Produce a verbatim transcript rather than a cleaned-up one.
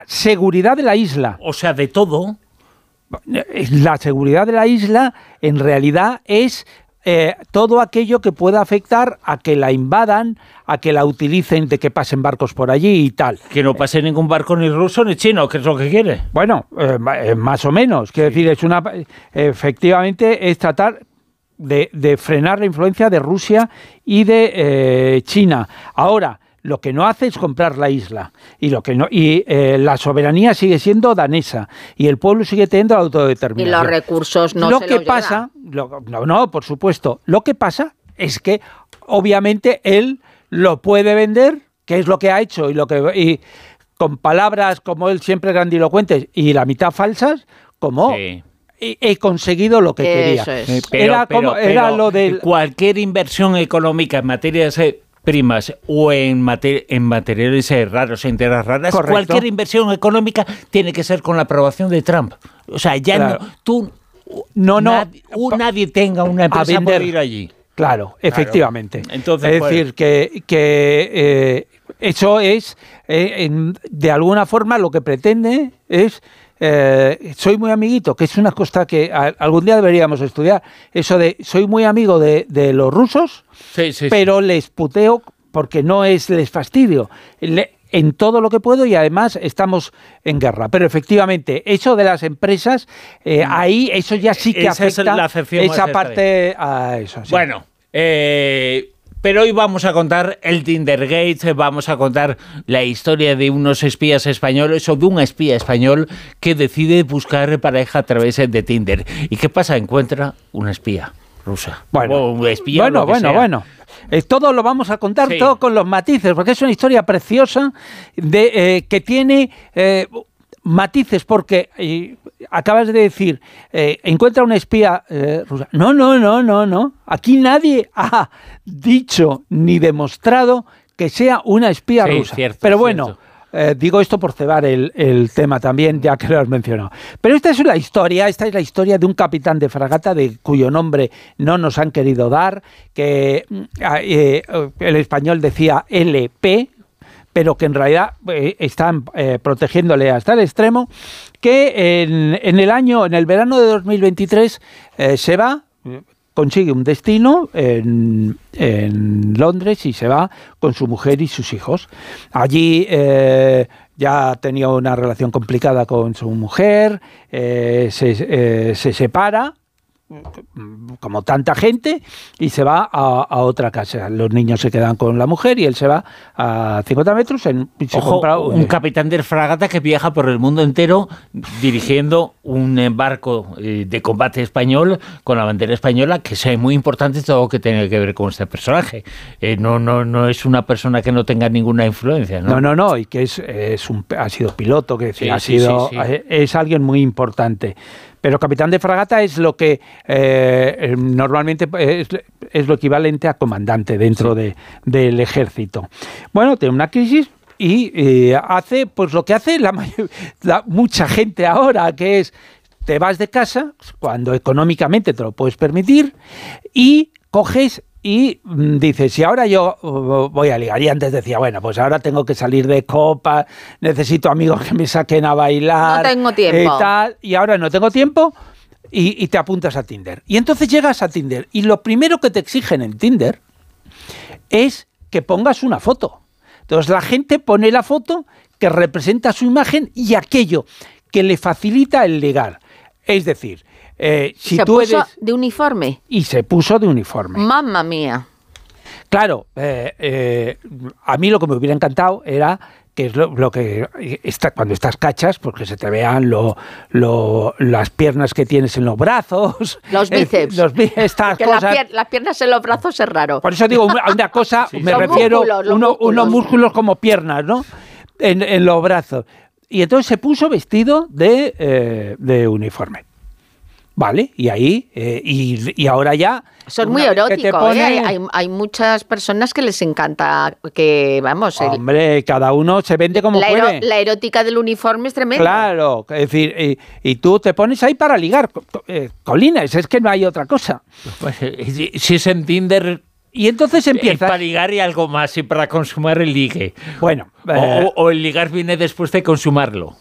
seguridad de la isla. O sea, de todo. La seguridad de la isla, en realidad, es eh, todo aquello que pueda afectar a que la invadan, a que la utilicen, de que pasen barcos por allí y tal. Que no pase ningún barco ni ruso ni chino, que es lo que quiere. Bueno, eh, más o menos. Quiero sí. decir, es una, efectivamente, es tratar de, de frenar la influencia de Rusia y de eh, China. Ahora, lo que no hace es comprar la isla y lo que no y eh, la soberanía sigue siendo danesa y el pueblo sigue teniendo la autodeterminación. Y los recursos no lo se que los pasa, lo, no, no, por supuesto. Lo que pasa es que obviamente él lo puede vender, que es lo que ha hecho y lo que y con palabras como él siempre grandilocuentes y la mitad falsas, como sí. he, he conseguido lo que Eso quería. es. Pero, era pero, como pero, era lo de cualquier inversión económica en materias primas o en, mater en materiales raros, en tierras raras, correcto. Cualquier inversión económica tiene que ser con la aprobación de Trump. O sea, ya claro. no, tú, no, no, nadie, nadie tenga una empresa a por ir allí. Claro, efectivamente. Claro. Entonces, es pues, decir, que, que eh, eso es, eh, en, de alguna forma, lo que pretende es Eh, soy muy amiguito, que es una cosa que a, algún día deberíamos estudiar, eso de soy muy amigo de, de los rusos, sí, sí, pero sí. les puteo porque no es les fastidio, le, en todo lo que puedo y además estamos en guerra. Pero efectivamente, eso de las empresas, eh, ahí eso ya sí que esa afecta es esa parte a eso. Sí. Bueno, eh... pero hoy vamos a contar el Tindergate, vamos a contar la historia de unos espías españoles o de un espía español que decide buscar pareja a través de Tinder. ¿Y qué pasa? Encuentra una espía rusa. Bueno, o un espía, bueno, lo que bueno, sea. bueno. Eh, todo lo vamos a contar, sí. todo con los matices, porque es una historia preciosa de eh, que tiene eh, matices, porque eh, acabas de decir, eh, encuentra una espía eh, rusa. No, no, no, no, no. Aquí nadie ha dicho ni demostrado que sea una espía sí, rusa. Cierto, Pero bueno, cierto. Eh, digo esto por cebar el, el tema también, ya que lo has mencionado. Pero esta es la historia, esta es la historia de un capitán de fragata de cuyo nombre no nos han querido dar, que eh, el español decía L P, pero que en realidad eh, están eh, protegiéndole hasta el extremo, que en, en el año, en el verano de dos mil veintitrés eh, se va, consigue un destino en, en Londres y se va con su mujer y sus hijos. Allí eh, ya tenía una relación complicada con su mujer, eh, se, eh, se separa, como tanta gente, y se va a, a otra casa. Los niños se quedan con la mujer y él se va a cincuenta metros en, y se Ojo, compra un, un capitán de fragata que viaja por el mundo entero dirigiendo un barco de combate español con la bandera española, que es muy importante todo lo que tiene que ver con este personaje. Eh, no, no, no es una persona que no tenga ninguna influencia, ¿no? No, no, no, y que es, es un, ha sido piloto, que sí, ha sí, sido, sí, sí. es alguien muy importante. Pero capitán de fragata es lo que eh, normalmente es, es lo equivalente a comandante dentro sí. de, del ejército. Bueno, tiene una crisis y eh, hace pues lo que hace la, la mucha gente ahora, que es te vas de casa cuando económicamente te lo puedes permitir y coges y dices, si ahora yo voy a ligar, y antes decía, bueno, pues ahora tengo que salir de copa, necesito amigos que me saquen a bailar. No tengo tiempo. Y, tal, y ahora no tengo tiempo y, y te apuntas a Tinder. Y entonces llegas a Tinder y lo primero que te exigen en Tinder es que pongas una foto. Entonces la gente pone la foto que representa su imagen y aquello que le facilita el ligar. Es decir, Eh, si ¿Se tú puso eres... de uniforme? Y se puso de uniforme. ¡Mamma mía! Claro, eh, eh, a mí lo que me hubiera encantado era que es lo, lo que está cuando estás cachas, porque se te vean lo, lo, las piernas que tienes en los brazos, los bíceps, eh, los, estas que cosas. La pier, las piernas en los brazos es raro. Por eso digo una, una cosa, sí, me los refiero músculos, los uno, músculos. unos músculos como piernas, ¿no? En, en los brazos. Y entonces se puso vestido de, eh, de uniforme. Vale, y ahí, eh, y, y ahora ya... Son muy eróticos, pone... ¿eh? hay, hay, hay muchas personas que les encanta que, vamos... Hombre, el... cada uno se vende como la puede. Ero, la erótica del uniforme es tremenda. Claro, es decir, y, y tú te pones ahí para ligar, eh, colines, es que no hay otra cosa. Pues, si es en Tinder... Y entonces empieza... Para ligar y algo más, y para consumar el ligue. Bueno. Eh, o, o el ligar viene después de consumarlo.